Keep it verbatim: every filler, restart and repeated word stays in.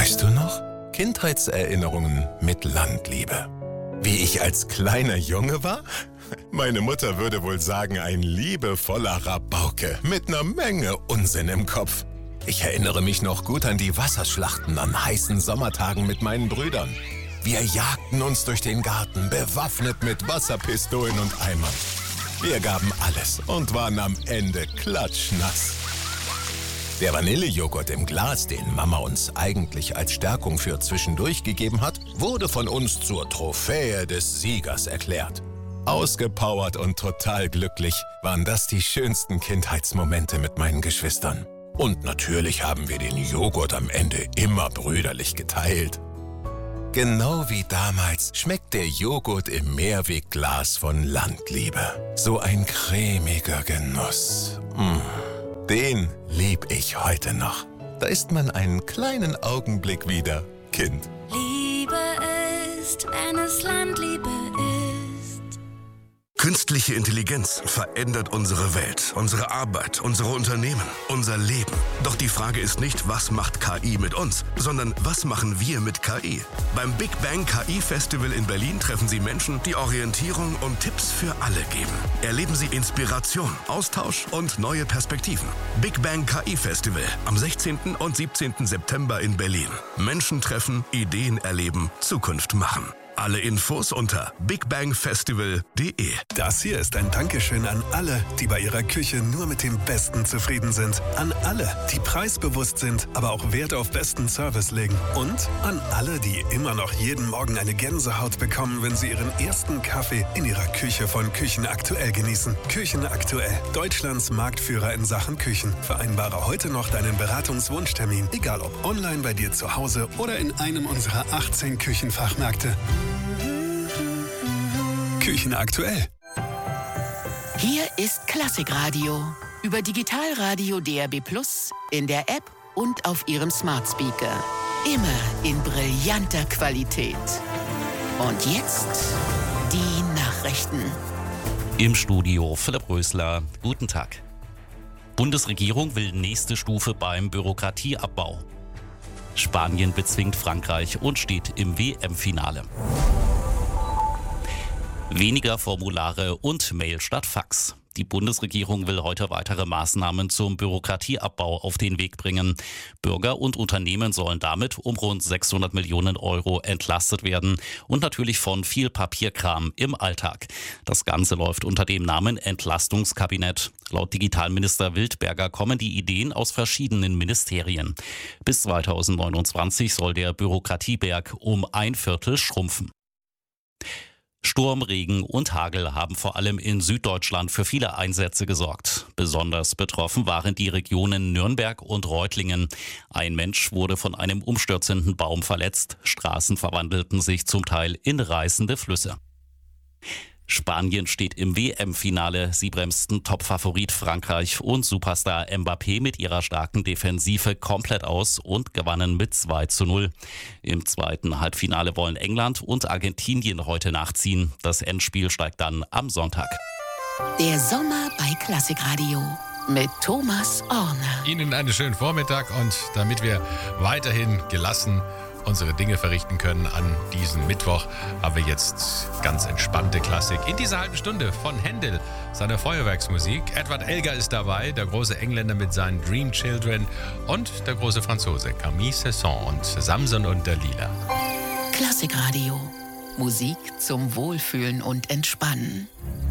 Weißt du noch? Kindheitserinnerungen mit Landliebe. Wie ich als kleiner Junge war? Meine Mutter würde wohl sagen, ein liebevoller Rabauke mit einer Menge Unsinn im Kopf. Ich erinnere mich noch gut an die Wasserschlachten an heißen Sommertagen mit meinen Brüdern. Wir jagten uns durch den Garten, bewaffnet mit Wasserpistolen und Eimern. Wir gaben alles und waren am Ende klatschnass. Der Vanillejoghurt im Glas, den Mama uns eigentlich als Stärkung für zwischendurch gegeben hat, wurde von uns zur Trophäe des Siegers erklärt. Ausgepowert und total glücklich waren das die schönsten Kindheitsmomente mit meinen Geschwistern. Und natürlich haben wir den Joghurt am Ende immer brüderlich geteilt. Genau wie damals schmeckt der Joghurt im Mehrwegglas von Landliebe. So ein cremiger Genuss. Mmh. Den lieb ich heute noch. Da ist man einen kleinen Augenblick wieder Kind. Liebe ist, wenn es Landliebe ist. Künstliche Intelligenz verändert unsere Welt, unsere Arbeit, unsere Unternehmen, unser Leben. Doch die Frage ist nicht, was macht K I mit uns, sondern was machen wir mit K I? Beim Big Bang K I Festival in Berlin treffen Sie Menschen, die Orientierung und Tipps für alle geben. Erleben Sie Inspiration, Austausch und neue Perspektiven. Big Bang K I Festival am sechzehnten und siebzehnten September in Berlin. Menschen treffen, Ideen erleben, Zukunft machen. Alle Infos unter bigbangfestival punkt de. Das hier ist ein Dankeschön an alle, die bei ihrer Küche nur mit dem Besten zufrieden sind. An alle, die preisbewusst sind, aber auch Wert auf besten Service legen. Und an alle, die immer noch jeden Morgen eine Gänsehaut bekommen, wenn sie ihren ersten Kaffee in ihrer Küche von Küchenaktuell genießen. Küchenaktuell, Deutschlands Marktführer in Sachen Küchen. Vereinbare heute noch deinen Beratungswunschtermin, egal ob online bei dir zu Hause oder in einem unserer achtzehn Küchenfachmärkte. Küchenaktuell. Hier ist Klassikradio. Über Digitalradio D A B plus, in der App und auf Ihrem Smart Speaker. Immer in brillanter Qualität. Und jetzt die Nachrichten. Im Studio Philipp Rösler. Guten Tag. Bundesregierung will nächste Stufe beim Bürokratieabbau. Spanien bezwingt Frankreich und steht im W M-Finale. Weniger Formulare und Mail statt Fax. Die Bundesregierung will heute weitere Maßnahmen zum Bürokratieabbau auf den Weg bringen. Bürger und Unternehmen sollen damit um rund sechshundert Millionen Euro entlastet werden und natürlich von viel Papierkram im Alltag. Das Ganze läuft unter dem Namen Entlastungskabinett. Laut Digitalminister Wildberger kommen die Ideen aus verschiedenen Ministerien. Bis zweitausendneunundzwanzig soll der Bürokratieberg um ein Viertel schrumpfen. Sturm, Regen und Hagel haben vor allem in Süddeutschland für viele Einsätze gesorgt. Besonders betroffen waren die Regionen Nürnberg und Reutlingen. Ein Mensch wurde von einem umstürzenden Baum verletzt. Straßen verwandelten sich zum Teil in reißende Flüsse. Spanien steht im W M-Finale. Sie bremsten Topfavorit Frankreich und Superstar Mbappé mit ihrer starken Defensive komplett aus und gewannen mit zwei zu null. Im zweiten Halbfinale wollen England und Argentinien heute nachziehen. Das Endspiel steigt dann am Sonntag. Der Sommer bei Klassikradio mit Thomas Orner. Ihnen einen schönen Vormittag und damit wir weiterhin gelassen unsere Dinge verrichten können an diesem Mittwoch, haben wir jetzt ganz entspannte Klassik in dieser halben Stunde von Händel, seiner Feuerwerksmusik. Edward Elgar ist dabei, der große Engländer mit seinen Dream Children und der große Franzose Camille Cesson und Samson und Dalila. Klassikradio. Musik zum Wohlfühlen und Entspannen.